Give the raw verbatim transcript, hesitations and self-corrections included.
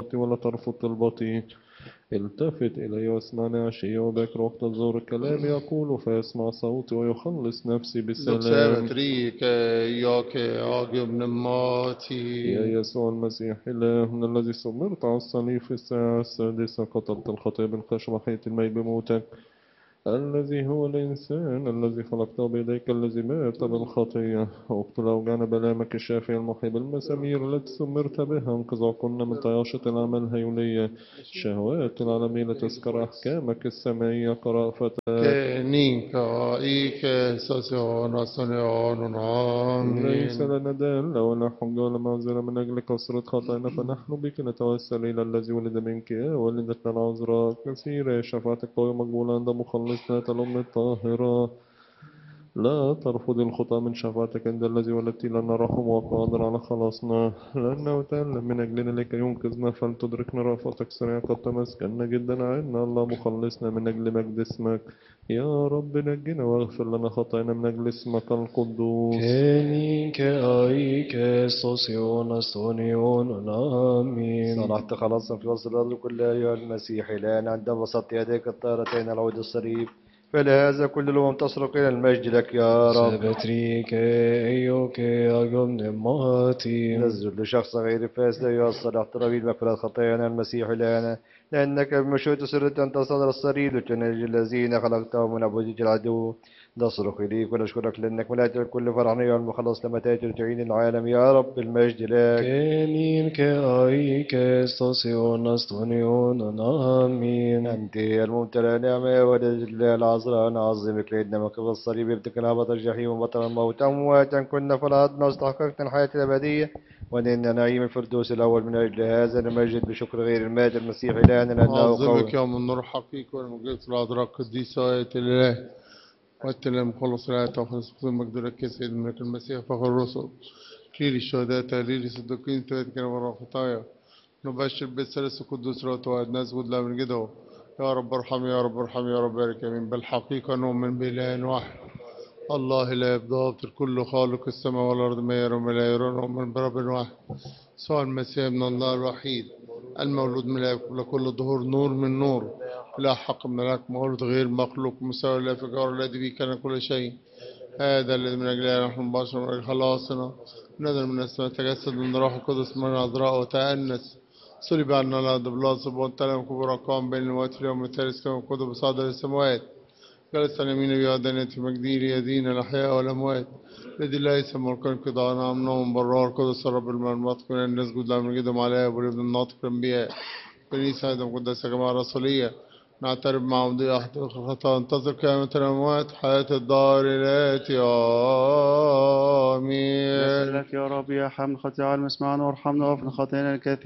الوقت ولا ترفض طلبتي. التفت إلي واسمعني عشية وبكر وقت الظهر كلامي يقول فيسمع صوتي ويخلص نفسي بسلام. Dotsevetrike, Joke, Agium Nemati. يا يسوع المسيح إلهنا الذي صبرت على الصليب في الساعة السادسة قتلت الخطية بالخشب وحيت الميت بموتك، الذي هو الإنسان الذي خلقته بيديك الذي مات بالخطية، اقتل أوجعنا بلامك الشافي المحيي بالمسامير التي سمرت بها انقذ كنا من طياشة الأعمال الهيولية شهوات العالمية لتذكر أحكامك السمائية قرافة. Che ninka, ike, sasyon, asonyon, ليس amin. لنا دال ولا حجة ولا معذرة من أجل كثرة خطايانا، فنحن بك نتوسل إلى الذي ولد منك ولدتنا العذراء كثيرة شفاعتك قوية مقبولة عند مخلصنا الأم الطاهرة. لا ترفض الخطى من شفاعتك عند الذي ولدت لنا رحم وقادر على خلاصنا، لأنه تألم من أجلنا لكي ينقذنا، فلتدركنا رأفتك سريعة قد تمسكنا جدا عنا الله مخلصنا من أجل مجد اسمك. يا رب نجنا واغفر لنا خطايانا من أجل اسمك القدوس. كنيك أيك سوسيون استونيون آمين. صنعت خلاصا في وسط الأرض كلها أيها المسيح الآن عند بسط يديك الطاهرتين العود الصليب، فلهذا كل الأمم تصرخ إلى المجد لك يا رب. سبتريك أيوك أيوم نماتي. نزل لشخص غير فاسد أيها الصالح طويل مغفرة خطايانا المسيح الآن، لأنك بمشيئة سرت أن تصدر الصليب وتنجي الذين خلقتهم من عبودية العدو. نصرخ إليك ونشكرك لأنك ملأت الكل فرحا يا المخلص لما تأتي تعين العالم يا رب المجد لك. كنيك أيك سوسيون استونيون آمين. أنت الممتلئ نعمة ولد الله العذراء نعظمك لأنك في الصليب ابتك هبط الجحيم وبطل الموت أمواتا كنا فالعدنا واستحققنا الحياة الأبدية ونلنا نعيم الفردوس الأول. من أجل هذا نمجد بشكر غير المات المسيح إلهنا لأنه أعظمك قول. يا من النور حقيقي والمجيد العذراء القديسة آية الله والتلام خلص الآية وخلص في المجد لك يا سيد الملك المسيح فخر الرسل كليل الشهداء تهليل الصديقين ثلاث كلمة والخطايا نبشر بالثالث القدوس رواتواد نسجد له من جده. يا رب ارحم يا رب ارحم يا رب بارك امين. بالحقيقة نؤمن بإله واحد الله لا يبدأ كل خالق السماء والأرض ما يرى وما لا يرى، نؤمن برب واحد سواء المسيح ابن الله الوحيد المولود من الآب قبل كل ظهور نور من نور لا حق من لك مولود غير مخلوق مساوي لا في جار الذي به كان كل شيء. هذا الذي من أجله نحن بشر من أجل خلاصنا نزل من السماء تجسد من روح القدس من عذراء وتأنس صلب عنا الأرض بلاصب وانتلم كبر قام بين الموت في اليوم الثالث كما كتب بصادر السماوات جلس عن يمين بيدنا في مجده ليدين الأحياء والأموات الذي لا يسمى ملكا انقضاء نعمنا برار القدس الرب المنمط كنا نسجد له من جدهم عليه والابن الناطق الأنبياء كنيسة أيضا مقدسة جماعة رسولية نعترف مع مضي أحد الخطأ انتظر قيامة الأموات حياة الدار الآتي آمين. لك يا رب يا حمل خطيئة العالم اسمعنا وارحمنا وافنا خطايانا الكثير